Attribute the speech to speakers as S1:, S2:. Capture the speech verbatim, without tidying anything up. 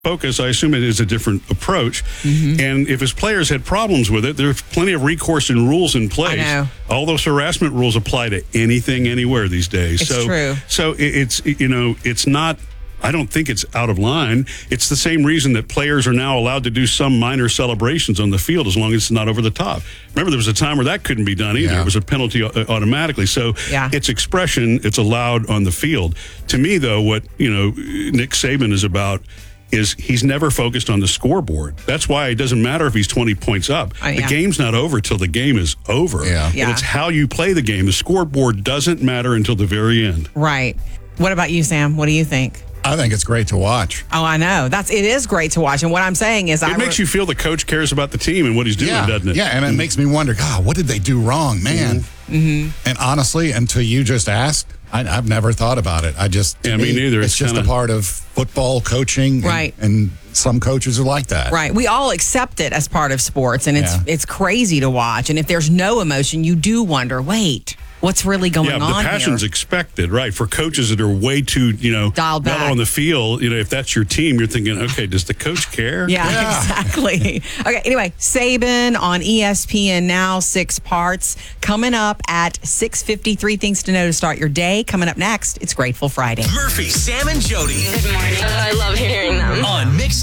S1: focus, I assume it is a different approach. Mm-hmm. And if his players had problems with it, there's plenty of recourse and rules in place.
S2: I know.
S1: All those harassment rules apply to anything, anywhere these days.
S2: It's
S1: so,
S2: true.
S1: So it, it's, you know, it's not, I don't think it's out of line. It's the same reason that players are now allowed to do some minor celebrations on the field as long as it's not over the top. Remember, there was a time where that couldn't be done either.
S3: Yeah.
S1: It was a penalty automatically. So
S2: yeah.
S1: it's expression, it's allowed on the field. To me, though, what, you know, Nick Saban is about is he's never focused on the scoreboard. That's why it doesn't matter if he's twenty points up.
S2: Oh, yeah.
S1: The game's not over till the game is over.
S3: Yeah.
S2: Yeah.
S1: And it's how you play the game. The scoreboard doesn't matter until the very end.
S2: Right. What about you, Sam? What do you think?
S3: I think it's great to watch.
S2: Oh, I know. That's it is great to watch. And what I'm saying is,
S1: It
S2: I
S1: makes
S2: re-
S1: you feel the coach cares about the team and what he's doing,
S3: yeah,
S1: doesn't it?
S3: Yeah, and it makes me wonder, God, what did they do wrong, man?
S2: Mm-hmm.
S3: And honestly, until you just asked, I, I've never thought about it. I just, to
S1: Yeah, me neither.
S3: It's,
S1: It's
S3: just
S1: kinda-
S3: a part of football coaching, and,
S2: Right.
S3: And some coaches are like that.
S2: Right. We all accept it as part of sports, and it's
S3: Yeah.
S2: it's crazy to watch. And if there's no emotion, you do wonder, wait, what's really going
S1: Yeah,
S2: on
S1: the passion's
S2: here?
S1: expected, right? For coaches that are way too, you know,
S2: Dialed
S1: mellow
S2: back.
S1: on the field, you know, if that's your team, you're thinking, okay, does the coach care?
S2: Yeah,
S3: Yeah.
S2: exactly. Okay, anyway, Saban on E S P N Now, six parts. Coming up at six fifty-three, things to know to start your day. Coming up next, it's Grateful Friday.
S4: Murphy, Sam, and Jody
S5: Good morning. I love hearing them.
S4: on Mix